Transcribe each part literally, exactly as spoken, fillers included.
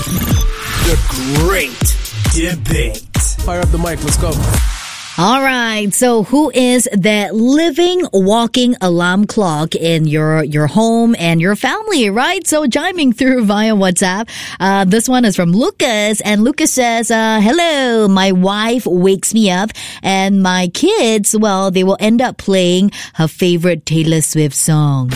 The Great Debate. Fire up the mic, let's go. All right, so who is that living, walking alarm clock in your your home and your family, right? So chiming through via WhatsApp. Uh, this one is from Lucas, and Lucas says, uh, hello, my wife wakes me up, and my kids, well, they will end up playing her favorite Taylor Swift song.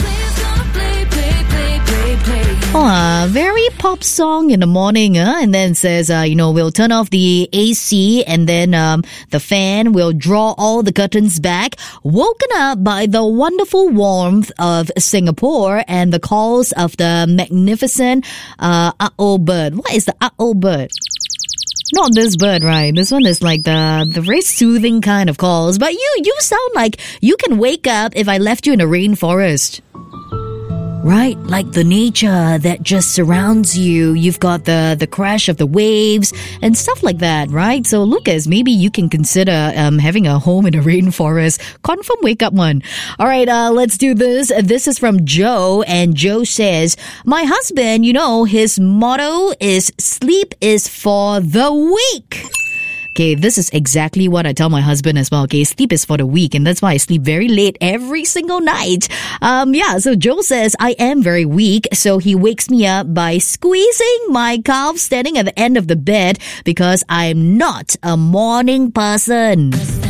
Oh, a very pop song in the morning, uh, and then says, uh, you know, we'll turn off the A C and then um, the fan will draw all the curtains back. Woken up by the wonderful warmth of Singapore and the calls of the magnificent uh, uh-oh bird. What is the uh-oh bird? Not this bird, right? This one is like the the very soothing kind of calls. But you, you sound like you can wake up if I left you in a rainforest. Right? Like the nature that just surrounds you. You've got the, the crash of the waves and stuff like that, right? So Lucas, maybe you can consider um, having a home in a rainforest. Confirm wake up one. All right, uh, let's do this. This is from Joe, and Joe says, my husband, you know, his motto is sleep is for the weak. Okay, this is exactly what I tell my husband as well. Okay, sleep is for the weak, and that's why I sleep very late every single night. Um, yeah, so Joe says I am very weak, so he wakes me up by squeezing my calf standing at the end of the bed because I'm not a morning person.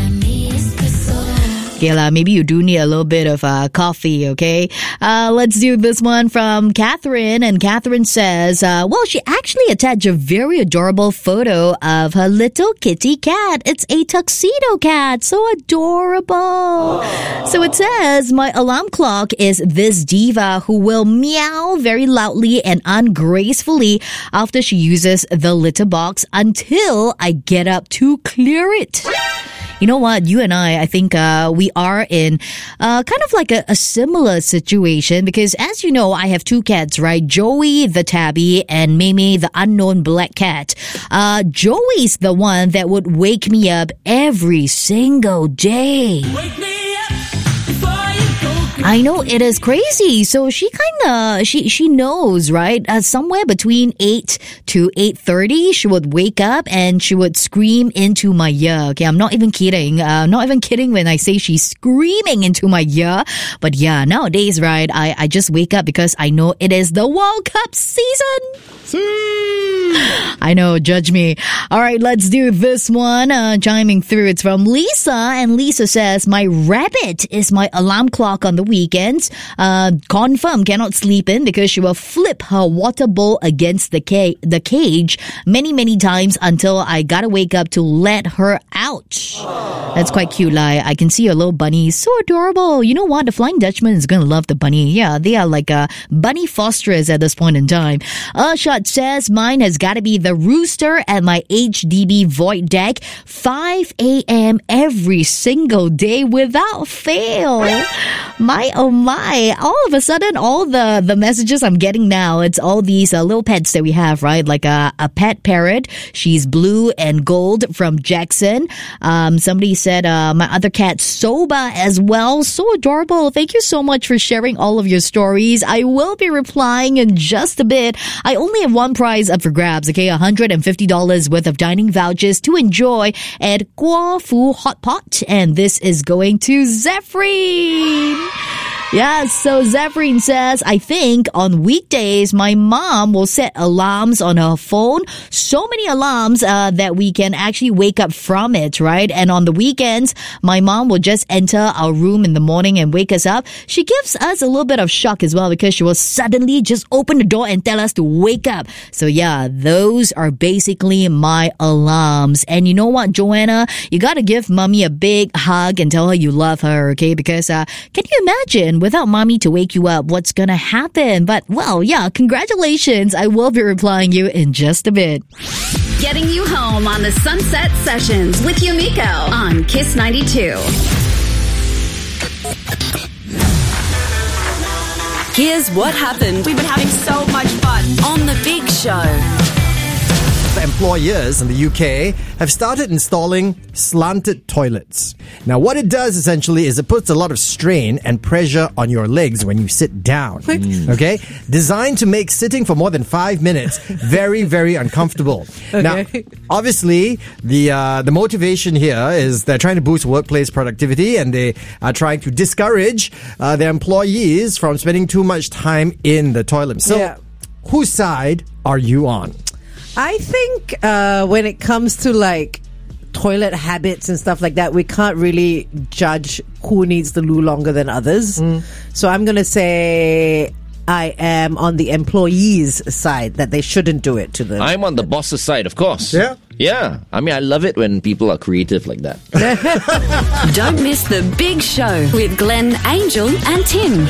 Okay, la, maybe you do need a little bit of uh, coffee, okay? Uh, let's do this one from Catherine. And Catherine says, uh, well, she actually attached a very adorable photo of her little kitty cat. It's a tuxedo cat. So adorable. Aww. So it says, my alarm clock is this diva who will meow very loudly and ungracefully after she uses the litter box until I get up to clear it. You know what? You and I, I think uh, we are in uh, kind of like a, a similar situation because, as you know, I have two cats, right? Joey the tabby and Mimi the unknown black cat. Uh, Joey's the one that would wake me up every single day. Wake me up before you go. I know, it is crazy. So she kind of, she, she knows, right? Uh, somewhere between eight to eight thirty, she would wake up and she would scream into my ear. Okay, I'm not even kidding. Uh, not even kidding when I say she's screaming into my ear. But yeah, nowadays, right, I, I just wake up because I know it is the World Cup season. I know, judge me. All right, let's do this one. Uh, chiming through, it's from Lisa, and Lisa says, my rabbit is my alarm clock on the weekends. Uh, confirm cannot sleep in because she will flip her water bowl against the ca- the cage many, many times until I gotta wake up to let her out. Aww. That's quite cute. Like, I can see your little bunny. So adorable. You know what? The Flying Dutchman is gonna love the bunny. Yeah, they are like uh, bunny fosterers at this point in time. Urshot says, mine has gotta be the rooster at my H D B void deck. five a.m. every single day without fail. My, oh my. All of a sudden, all the, the messages I'm getting now, it's all these uh, little pets that we have, right? Like a, a pet parrot. She's blue and gold from Jackson. Um, somebody said, uh, my other cat, Soba, as well. So adorable. Thank you so much for sharing all of your stories. I will be replying in just a bit. I only have one prize up for grabs, okay? one hundred fifty dollars worth of dining vouchers to enjoy at Guo Fu Hot Pot. And this is going to Zephrine. Yeah, so Zephrine says, I think on weekdays, my mom will set alarms on her phone. So many alarms uh, that we can actually wake up from it, right? And on the weekends, my mom will just enter our room in the morning and wake us up. She gives us a little bit of shock as well because she will suddenly just open the door and tell us to wake up. So yeah, those are basically my alarms. And you know what, Joanna? You gotta give mommy a big hug and tell her you love her, okay? Because uh, can you imagine without mommy to wake you up, what's gonna happen? But, well, yeah, congratulations. I will be replying you in just a bit. Getting you home on the Sunset Sessions with Yumiko on Kiss ninety-two. Here's what happened. We've been having so much fun on The Big Show. The employers in the U K have started installing slanted toilets. Now, what it does essentially is it puts a lot of strain and pressure on your legs when you sit down. Okay? Designed to make sitting for more than five minutes very, very uncomfortable. Okay. Now, obviously, the uh, the motivation here is they're trying to boost workplace productivity, and they are trying to discourage uh, their employees from spending too much time in the toilet. So, Yeah. whose side are you on? I think uh, when it comes to like toilet habits and stuff like that, we can't really judge who needs the loo longer than others. So I'm going to say I am on the employees' side, that they shouldn't do it to them. I'm on the boss's side, of course. Yeah? Yeah. I mean, I love it when people are creative like that. Don't miss The Big Show with Glenn, Angel and Tim.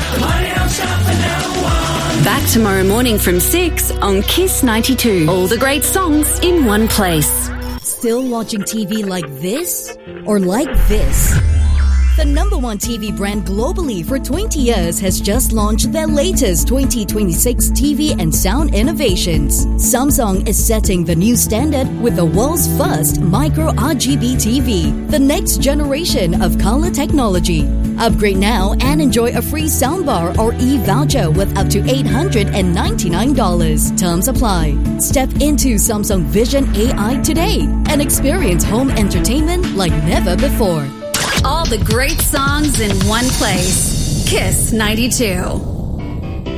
Back tomorrow morning from six on Kiss ninety-two. All the great songs in one place. Still watching T V like this? Or like this? The number one T V brand globally for twenty years has just launched their latest twenty twenty-six T V and sound innovations. Samsung is setting the new standard with the world's first micro R G B T V, the next generation of color technology. Upgrade now and enjoy a free soundbar or e-voucher with up to eight hundred ninety-nine dollars. Terms apply. Step into Samsung Vision A I today and experience home entertainment like never before. All the great songs in one place. Kiss ninety-two.